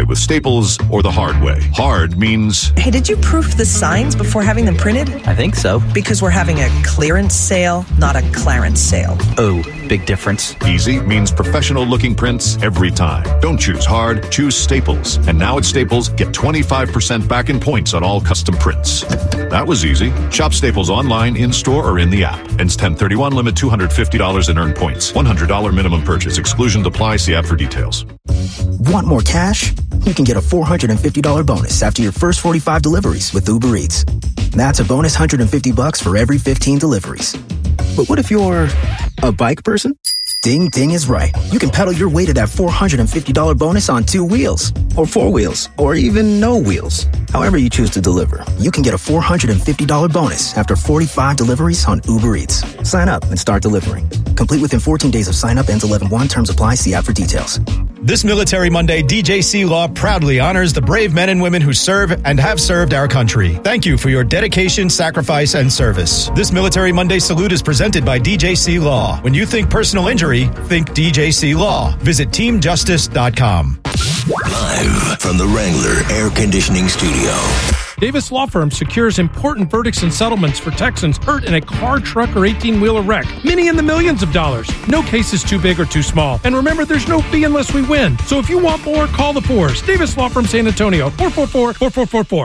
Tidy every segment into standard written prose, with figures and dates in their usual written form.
with Staples or the hard way. Hard means... Hey, did you proof the signs before having them printed? I think so. Because we're having a clearance sale, not a Clarence sale. Oh, big difference. Easy means professional-looking prints every time. Don't choose hard, choose Staples. And now at Staples, get 25% back in points on all custom prints. That was easy. Shop Staples online, in-store, or in the app. Ends 10/31, limit $250 and earn points. $100 minimum purchase. Exclusions apply. See app for details. Want more cash? You can get a $450 bonus after your first 45 deliveries with Uber Eats. That's a bonus $150 for every 15 deliveries. But what if you're a bike person? Ding Ding is right. You can pedal your way to that $450 bonus on 2 wheels, or 4 wheels, or even no wheels. However you choose to deliver, you can get a $450 bonus after 45 deliveries on Uber Eats. Sign up and start delivering. Complete within 14 days of sign up. Ends 11/1. Terms apply. See app for details. This Military Monday, DJC Law proudly honors the brave men and women who serve and have served our country. Thank you for your dedication, sacrifice, and service. This Military Monday salute is presented by DJC Law. When you think personal injury, think DJC Law. Visit teamjustice.com. Live from the Wrangler Air Conditioning Studio. Davis Law Firm secures important verdicts and settlements for Texans hurt in a car, truck, or 18-wheeler wreck. Many in the millions of dollars. No case is too big or too small. And remember, there's no fee unless we win. So if you want more, call the Fours. Davis Law Firm San Antonio, 444-4444.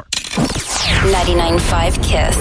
99.5 KISS.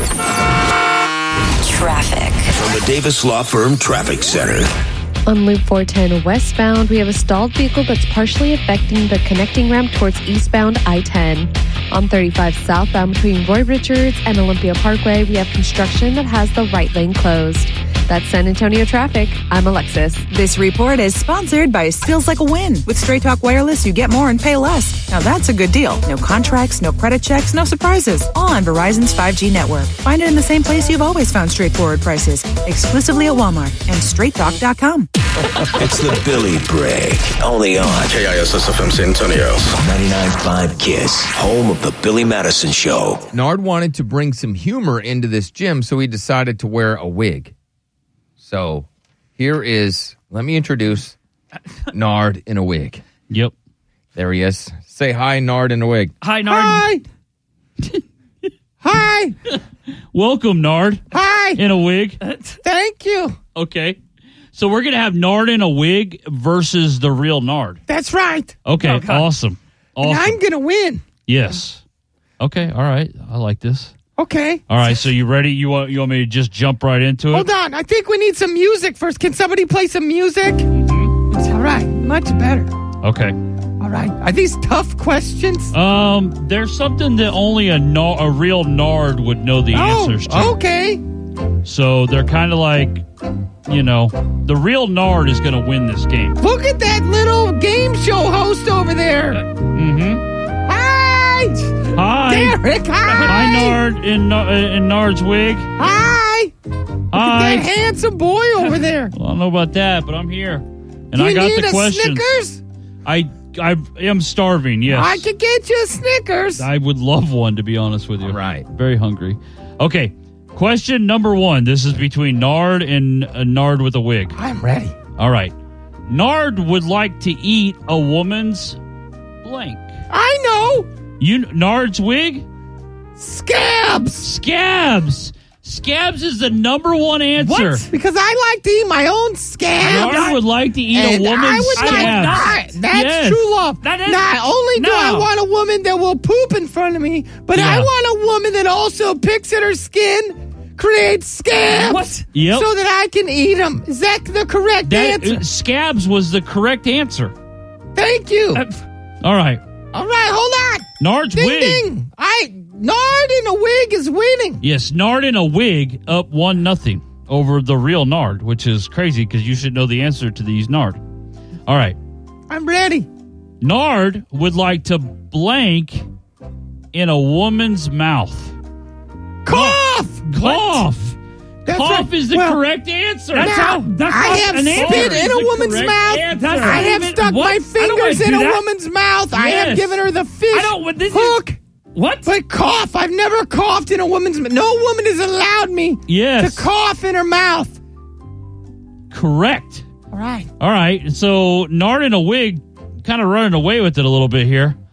Traffic. From the Davis Law Firm Traffic Center. On Loop 410 westbound, we have a stalled vehicle that's partially affecting the connecting ramp towards eastbound I-10. On 35 southbound between Roy Richards and Olympia Parkway, we have construction that has the right lane closed. That's San Antonio traffic. I'm Alexis. This report is sponsored by Feels Like a Win. With Straight Talk Wireless, you get more and pay less. Now that's a good deal. No contracts, no credit checks, no surprises. All on Verizon's 5G network. Find it in the same place you've always found straightforward prices. Exclusively at Walmart and straighttalk.com. It's the Billy Break. Only on KISS-FM San Antonio. 99.5 KISS. Home of the Billy Madison Show. Nard wanted to bring some humor into this gym, so he decided to wear a wig. So here is, let me introduce Nard in a wig. Yep. There he is. Say hi, Nard in a wig. Hi, Nard. Hi. Hi. Welcome, Nard. Hi. In a wig. Thank you. Okay. So we're going to have Nard in a wig versus the real Nard. That's right. Okay, awesome. And I'm going to win. Yes. Okay, all right. I like this. Okay. All right, so you ready? You want me to just jump right into it? Hold on. I think we need some music first. Can somebody play some music? Mm-hmm. All right. Much better. Okay. All right. Are these tough questions? There's something that only a real Nard would know the answers to. Okay. So they're kind of like, the real Nard is going to win this game. Look at that little game show host over there. Mm-hmm. Hi. Derek, hi. Hi, Nard in Nard's wig. Hi. Look at that handsome boy over there. Well, I don't know about that, but I'm here. And I got need the questions. Snickers? I am starving, yes. I could get you a Snickers. I would love one, to be honest with you. All right. Very hungry. Okay. Question number 1. This is between Nard and Nard with a wig. I'm ready. All right. Nard would like to eat a woman's blank. I know. Nard's wig? Scabs. Scabs is the number 1 answer. What? Because I like to eat my own scabs. Nard would like to eat a woman's scabs. That's true love. Not only do I want a woman that will poop in front of me, but I want a woman that also picks at her skin, creates scabs. What? Yep. So that I can eat them. Is that the correct answer? Scabs was the correct answer. Thank you. All right. All right, hold on. Nard's ding, wig. Ding. Nard in a wig is winning. Yes, Nard in a wig up 1-0 over the real Nard, which is crazy because you should know the answer to these Nard. All right. I'm ready. Nard would like to blank in a woman's mouth. Cough! Cough! That's Cough right. is the correct answer. I have spit in a woman's mouth. I have stuck my fingers in a woman's mouth. I have given her the fish hook. What? But cough. I've never coughed in a woman's mouth. No woman has allowed me to cough in her mouth. Correct. All right. So Nard in a wig kind of running away with it a little bit here.